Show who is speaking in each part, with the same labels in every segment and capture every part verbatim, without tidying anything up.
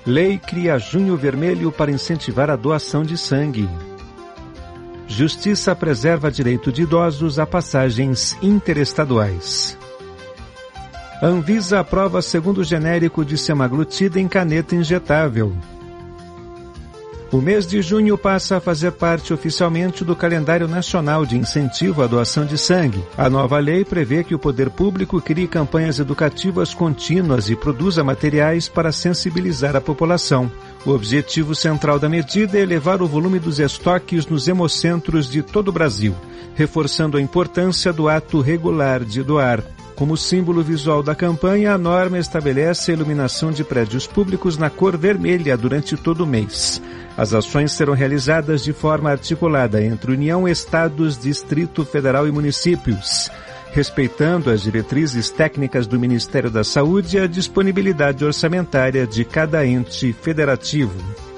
Speaker 1: Lei cria Junho Vermelho para incentivar a doação de sangue. Justiça preserva direito de idosos a passagens interestaduais. Anvisa aprova segundo genérico de semaglutida em caneta injetável. O mês de junho passa a fazer parte oficialmente do calendário nacional de incentivo à doação de sangue. A nova lei prevê que o poder público crie campanhas educativas contínuas e produza materiais para sensibilizar a população. O objetivo central da medida é elevar o volume dos estoques nos hemocentros de todo o Brasil, reforçando a importância do ato regular de doar. Como símbolo visual da campanha, a norma estabelece a iluminação de prédios públicos na cor vermelha durante todo o mês. As ações serão realizadas de forma articulada entre União, Estados, Distrito Federal e municípios, respeitando as diretrizes técnicas do Ministério da Saúde e a disponibilidade orçamentária de cada ente federativo.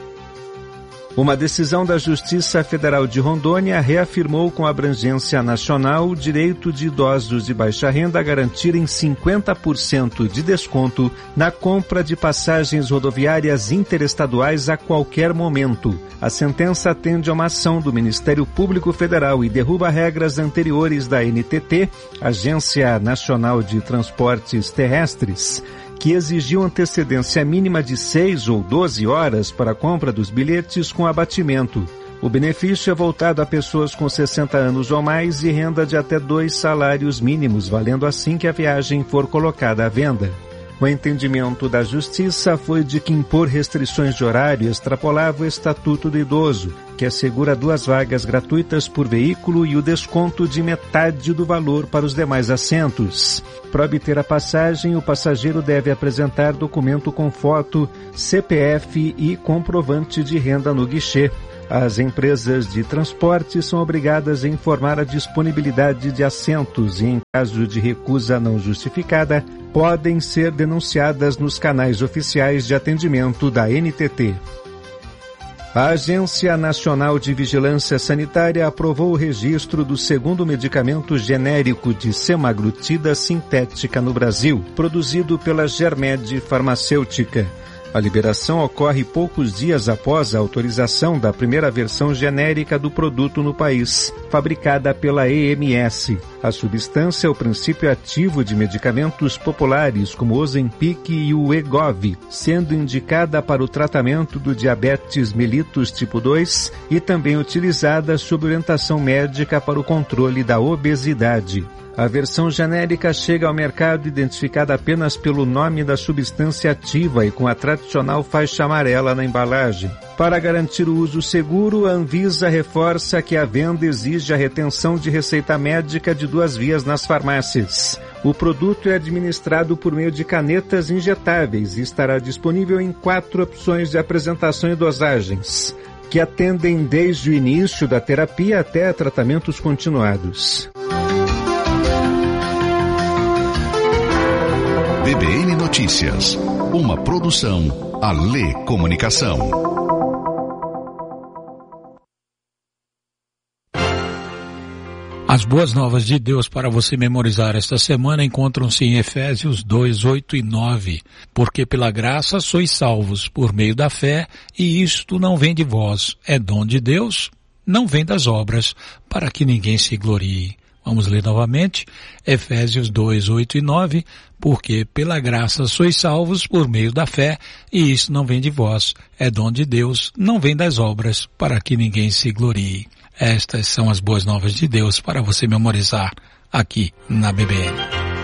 Speaker 1: Uma decisão da Justiça Federal de Rondônia reafirmou com abrangência nacional o direito de idosos de baixa renda a garantirem cinquenta por cento de desconto na compra de passagens rodoviárias interestaduais a qualquer momento. A sentença atende a uma ação do Ministério Público Federal e derruba regras anteriores da N T T, Agência Nacional de Transportes Terrestres, que exigiu antecedência mínima de seis ou doze horas para a compra dos bilhetes com abatimento. O benefício é voltado a pessoas com sessenta anos ou mais e renda de até dois salários mínimos, valendo assim que a viagem for colocada à venda. O entendimento da Justiça foi de que impor restrições de horário extrapolava o Estatuto do Idoso, que assegura duas vagas gratuitas por veículo e o desconto de metade do valor para os demais assentos. Para obter a passagem, o passageiro deve apresentar documento com foto, C P F e comprovante de renda no guichê. As empresas de transporte são obrigadas a informar a disponibilidade de assentos e, em caso de recusa não justificada, podem ser denunciadas nos canais oficiais de atendimento da N T T. A Agência Nacional de Vigilância Sanitária aprovou o registro do segundo medicamento genérico de semaglutida sintética no Brasil, produzido pela Germed Farmacêutica. A liberação ocorre poucos dias após a autorização da primeira versão genérica do produto no país, fabricada pela E M S. A substância é o princípio ativo de medicamentos populares como o Ozempic e o Wegovy, sendo indicada para o tratamento do diabetes mellitus tipo dois e também utilizada sob orientação médica para o controle da obesidade. A versão genérica chega ao mercado identificada apenas pelo nome da substância ativa e com a tradicional faixa amarela na embalagem. Para garantir o uso seguro, a Anvisa reforça que a venda exige a retenção de receita médica de duas vias nas farmácias. O produto é administrado por meio de canetas injetáveis e estará disponível em quatro opções de apresentação e dosagens, que atendem desde o início da terapia até tratamentos continuados.
Speaker 2: B B N Notícias, uma produção Alê Comunicação.
Speaker 3: As boas novas de Deus para você memorizar esta semana encontram-se em Efésios dois, oito e nove. Porque pela graça sois salvos por meio da fé, e isto não vem de vós, é dom de Deus, não vem das obras, para que ninguém se glorie. Vamos ler novamente, Efésios dois, oito e nove, porque pela graça sois salvos por meio da fé, e isso não vem de vós, é dom de Deus, não vem das obras, para que ninguém se glorie. Estas são as boas novas de Deus para você memorizar aqui na B B N.